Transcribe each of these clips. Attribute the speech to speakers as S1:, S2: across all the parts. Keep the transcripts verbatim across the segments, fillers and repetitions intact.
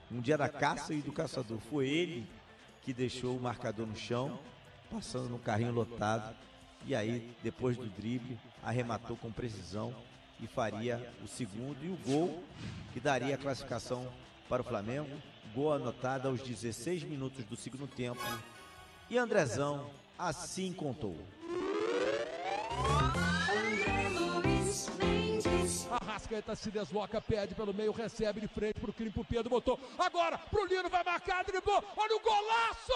S1: Um dia da caça e do caçador. Foi ele que deixou o marcador no chão, passando no carrinho lotado. E aí, depois do drible, arrematou com precisão e faria o segundo e o gol que daria a classificação para o Flamengo. Gol anotado aos dezesseis minutos do segundo tempo. E Andrezão assim contou.
S2: Arrascaeta se desloca, pede pelo meio, recebe de frente pro Crim, pro Pedro, botou agora pro Lino, vai marcar, driblou, olha o golaço!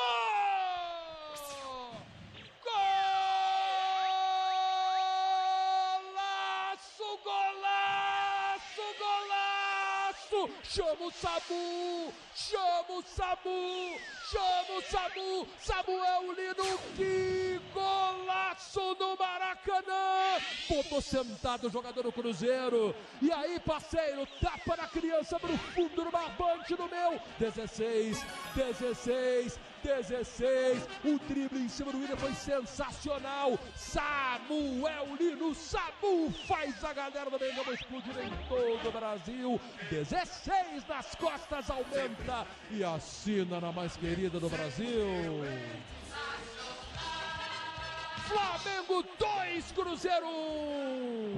S2: Golaço, golaço, golaço! Chama o Samu, chama o Samu, chama o Samu, Samuel Lino, que golaço do Maracanã! Botou sentado o jogador do Cruzeiro, e aí parceiro, tapa na criança pro fundo, no barbante no meu, dezesseis, dezesseis, dezesseis, o drible em cima do William foi sensacional, Samuel Lino, Samu faz a galera do Mengão explodir em todo o Brasil, dezesseis nas costas, aumenta e assina na mais querida do Brasil. Flamengo dois, Cruzeiro um.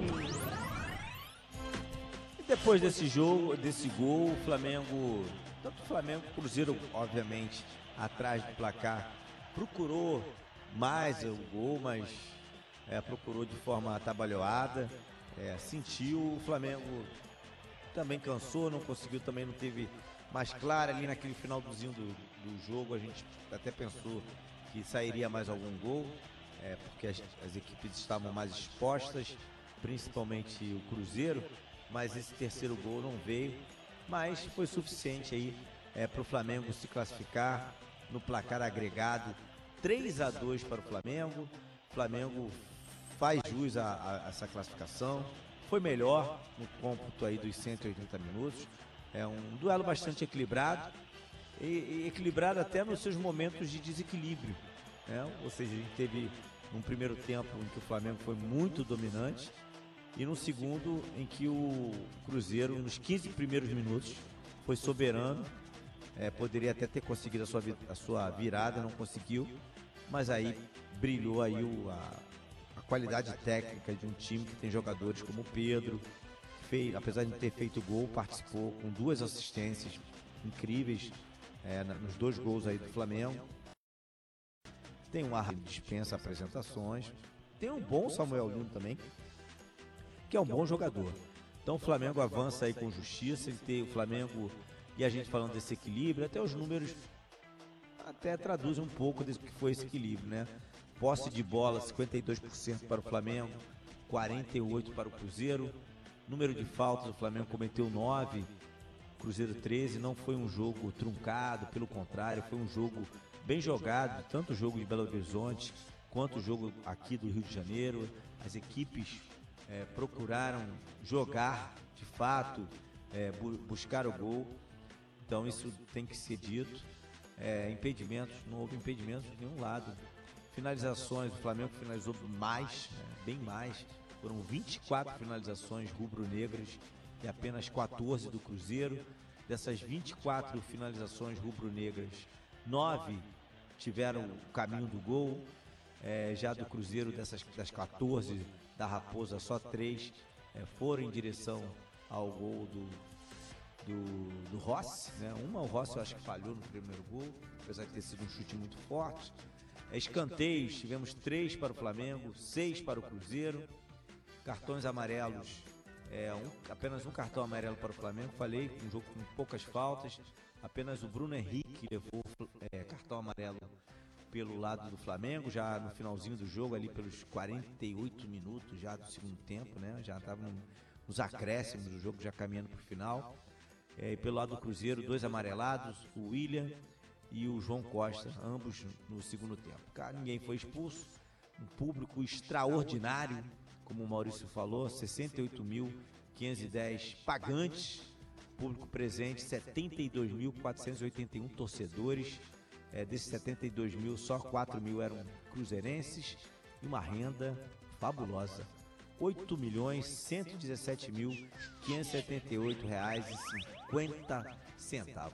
S1: E depois desse jogo, desse gol, o Flamengo, tanto o Flamengo, o Cruzeiro, obviamente, atrás do placar, procurou mais o gol, mas é, procurou de forma atabalhoada, é, sentiu, o Flamengo também cansou, não conseguiu, também não teve mais clara ali naquele finalzinho do, do jogo, a gente até pensou que sairia mais algum gol, é, porque as, as equipes estavam mais expostas, principalmente o Cruzeiro, mas esse terceiro gol não veio, mas foi suficiente aí é, para o Flamengo se classificar no placar agregado, três a dois para o Flamengo. O Flamengo faz jus a, a essa classificação, foi melhor no cômputo aí dos cento e oitenta minutos, é um duelo bastante equilibrado, e, e equilibrado até nos seus momentos de desequilíbrio, né? Ou seja, a gente teve um primeiro tempo em que o Flamengo foi muito dominante, e no segundo em que o Cruzeiro, nos quinze primeiros minutos, foi soberano, é, poderia até ter conseguido a sua, a sua virada, não conseguiu, mas aí brilhou aí o, a, a qualidade técnica de um time que tem jogadores como o Pedro, que fez, apesar de ter feito gol, participou com duas assistências incríveis é, nos dois gols aí do Flamengo. Tem um ar que dispensa apresentações, tem um bom Samuel Lino também, que é um bom jogador. Então o Flamengo avança aí com justiça, ele tem o Flamengo, e a gente falando desse equilíbrio, até os números até traduzem um pouco desse que foi esse equilíbrio, né? Posse de bola, cinquenta e dois por cento para o Flamengo, quarenta e oito por cento para o Cruzeiro. Número de faltas, o Flamengo cometeu nove, Cruzeiro treze. Não foi um jogo truncado, pelo contrário, foi um jogo bem jogado, tanto o jogo de Belo Horizonte quanto o jogo aqui do Rio de Janeiro. As equipes é, procuraram jogar de fato, é, bu buscar o gol. Então isso tem que ser dito. É, impedimentos, não houve impedimentos de nenhum lado. Finalizações, o Flamengo finalizou mais, né, bem mais. Foram vinte e quatro finalizações rubro-negras e apenas quatorze do Cruzeiro. Dessas vinte e quatro finalizações rubro-negras, nove tiveram o caminho do gol. É, já do Cruzeiro, dessas, das quatorze da Raposa, só três é, foram em direção ao gol do Do, do Rossi, né? Uma o Rossi eu acho que falhou no primeiro gol, apesar de ter sido um chute muito forte. É, escanteios, tivemos três para o Flamengo, seis para o Cruzeiro. Cartões amarelos, é, um, apenas um cartão amarelo para o Flamengo. Falei, um jogo com poucas faltas. Apenas o Bruno Henrique levou é, cartão amarelo pelo lado do Flamengo, já no finalzinho do jogo, ali pelos quarenta e oito minutos já do segundo tempo, né? Já estavam nos acréscimos do jogo, já caminhando para o final. É, e pelo lado do Cruzeiro, dois amarelados, o William e o João Costa, ambos no segundo tempo. Cara, ninguém foi expulso, um público extraordinário, como o Maurício falou, sessenta e oito mil quinhentos e dez pagantes, público presente, setenta e dois mil quatrocentos e oitenta e um torcedores, é, desses setenta e dois mil, só quatro mil eram cruzeirenses, e uma renda fabulosa. oito milhões cento e dezessete mil quinhentos e setenta e oito reais e cinquenta centavos.